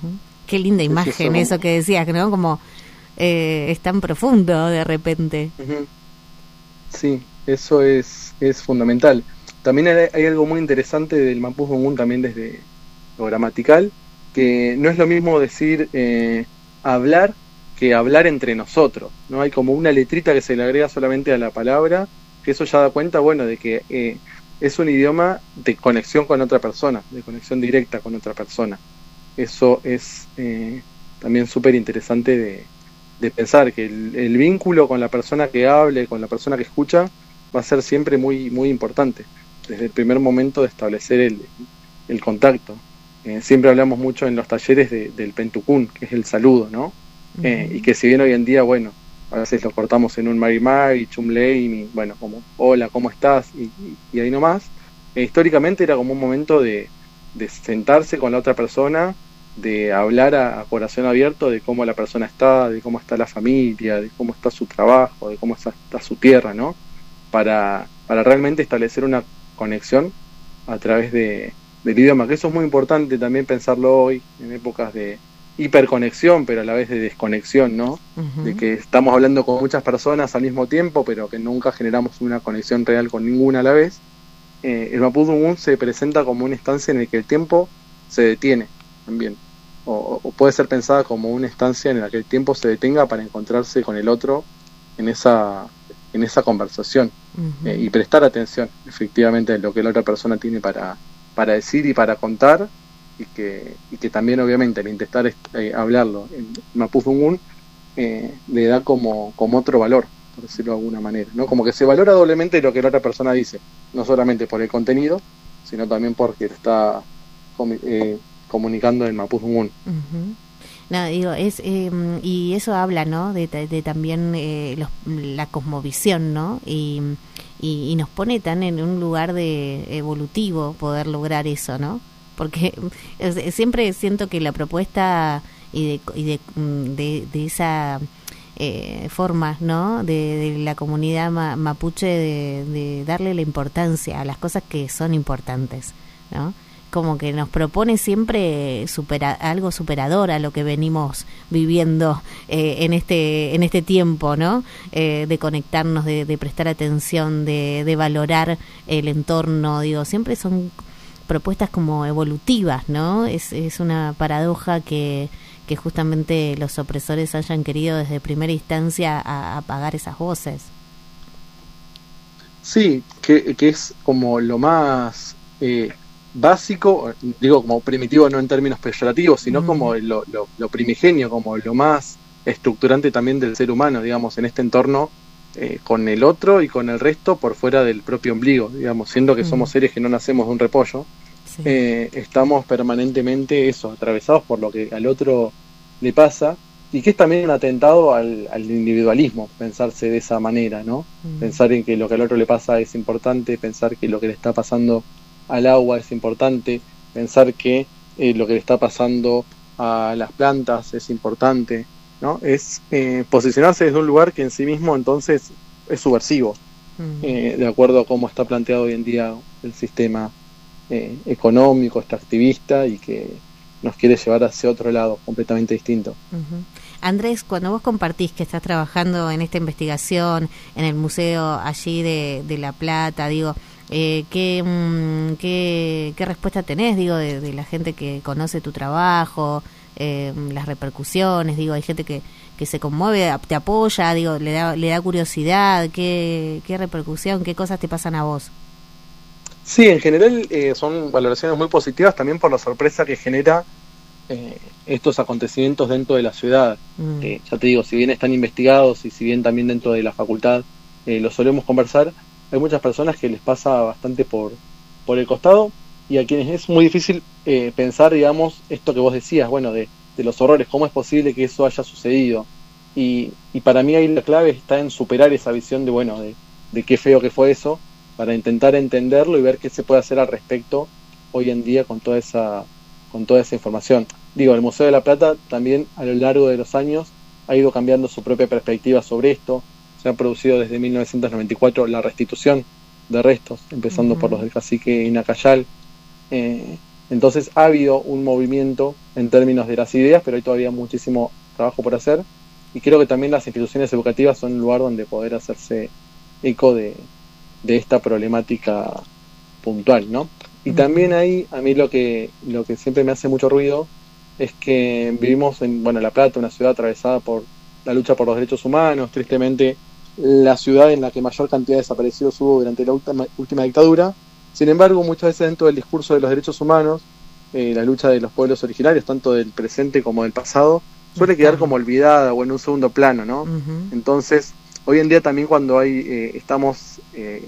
Qué linda imagen eso que decías, ¿no? Como es tan profundo de repente. Uh-huh. Sí, eso es fundamental. También hay algo muy interesante del Mapuz Ungun también desde lo gramatical, que no es lo mismo decir hablar que hablar entre nosotros, ¿no? Hay como una letrita que se le agrega solamente a la palabra, que eso ya da cuenta, bueno, de que es un idioma de conexión con otra persona, de conexión directa con otra persona. Eso es también súper interesante de pensar, que el vínculo con la persona que hable, con la persona que escucha, va a ser siempre muy, muy importante, desde el primer momento de establecer el contacto. Siempre hablamos mucho en los talleres del Pentucún, que es el saludo, ¿no? Y que si bien hoy en día, bueno, a veces lo cortamos en un Mari Chumley, y bueno, como hola, ¿cómo estás? Y ahí nomás. Históricamente era como un momento de sentarse con la otra persona, de hablar a corazón abierto de cómo la persona está, de cómo está la familia, de cómo está su trabajo, de cómo está su tierra, ¿no? Para realmente establecer una conexión a través del idioma, que eso es muy importante también pensarlo hoy, en épocas de hiperconexión, pero a la vez de desconexión, ¿no? Uh-huh. De que estamos hablando con muchas personas al mismo tiempo, pero que nunca generamos una conexión real con ninguna a la vez. El Mapuz Ungun se presenta como una instancia en la que el tiempo se detiene también, o puede ser pensada como una instancia en la que el tiempo se detenga para encontrarse con el otro en esa conversación. Uh-huh. Y prestar atención efectivamente a lo que la otra persona tiene para decir y para contar, y que también obviamente al intentar hablarlo en Mapuz Ungun le da como otro valor, por decirlo de alguna manera, ¿no? Como que se valora doblemente lo que la otra persona dice, no solamente por el contenido, sino también porque está comunicando en Mapuz Ungun. Uh-huh. No, digo, y eso habla, ¿no? De también la cosmovisión, ¿no? Y nos pone tan en un lugar de evolutivo poder lograr eso, ¿no? Porque siempre siento que la propuesta y de esa forma, ¿no? De la comunidad mapuche de darle la importancia a las cosas que son importantes, ¿no? Como que nos propone siempre algo superador a lo que venimos viviendo en este tiempo, ¿no? De conectarnos, de prestar atención, de valorar el entorno, digo, siempre son propuestas como evolutivas, ¿no? Es una paradoja que justamente los opresores hayan querido desde primera instancia apagar esas voces. Sí, que es como lo más básico, digo como primitivo no en términos peyorativos, sino como lo primigenio, como lo más estructurante también del ser humano, digamos, en este entorno con el otro y con el resto por fuera del propio ombligo, digamos, siendo que somos seres que no nacemos de un repollo. Sí. Estamos permanentemente atravesados por lo que al otro le pasa, y que es también un atentado al individualismo, pensarse de esa manera, ¿no? Pensar en que lo que al otro le pasa es importante, pensar que lo que le está pasando al agua es importante, pensar que lo que le está pasando a las plantas es importante, ¿no? Es posicionarse desde un lugar que en sí mismo entonces es subversivo, de acuerdo a cómo está planteado hoy en día el sistema económico, extractivista, y que nos quiere llevar hacia otro lado completamente distinto. Uh-huh. Andrés, cuando vos compartís que estás trabajando en esta investigación en el museo allí de La Plata, digo, ¿qué respuesta tenés, digo, de la gente que conoce tu trabajo, las repercusiones, digo, hay gente que se conmueve, te apoya, digo, le da curiosidad, qué repercusión, qué cosas te pasan a vos? Sí, en general son valoraciones muy positivas también por la sorpresa que genera estos acontecimientos dentro de la ciudad. Ya te digo, si bien están investigados y si bien también dentro de la facultad lo solemos conversar, hay muchas personas que les pasa bastante por el costado, y a quienes es muy difícil pensar, digamos, esto que vos decías, bueno, de los horrores, cómo es posible que eso haya sucedido. Y para mí ahí la clave está en superar esa visión de, bueno, de qué feo que fue eso, para intentar entenderlo y ver qué se puede hacer al respecto hoy en día con toda esa información. Digo, el Museo de La Plata también a lo largo de los años ha ido cambiando su propia perspectiva sobre esto. Se ha producido desde 1994 la restitución de restos, empezando por los del cacique Inacayal. Entonces ha habido un movimiento en términos de las ideas, pero hay todavía muchísimo trabajo por hacer, y creo que también las instituciones educativas son un lugar donde poder hacerse eco de esta problemática puntual, ¿no? Y también ahí, a mí lo que siempre me hace mucho ruido es que vivimos en, bueno, La Plata, una ciudad atravesada por la lucha por los derechos humanos, tristemente la ciudad en la que mayor cantidad de desaparecidos hubo durante la última dictadura. Sin embargo, muchas veces dentro del discurso de los derechos humanos, la lucha de los pueblos originarios, tanto del presente como del pasado, suele quedar como olvidada o en un segundo plano, ¿no? Entonces, hoy en día también cuando estamos